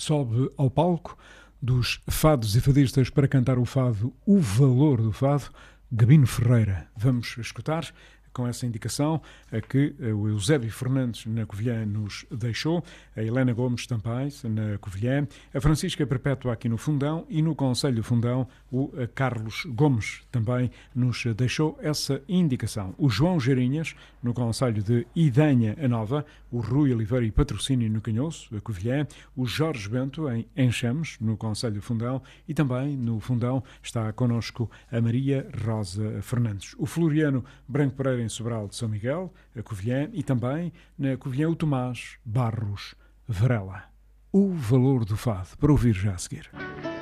sobe ao palco dos fados e fadistas para cantar o fado O Valor do Fado, Gabino Ferreira. Vamos escutar com essa indicação a que o Eusébio Fernandes na Covilhã nos deixou, a Helena Gomes também na Covilhã, a Francisca Perpétua aqui no Fundão e no Conselho do Fundão o Carlos Gomes também nos deixou essa indicação. O João Geirinhas no Conselho de Idanha a Nova, o Rui Oliveira e Patrocínio no Canhoço, a Covilhã, o Jorge Bento em Enxames no Conselho do Fundão e também no Fundão está connosco a Maria Rosa Fernandes. O Floriano Branco Pereira em Sobral de São Miguel, a Covilhã, e também na Covilhã o Tomás Barros Varela. O Valor do Fado, para ouvir já a seguir.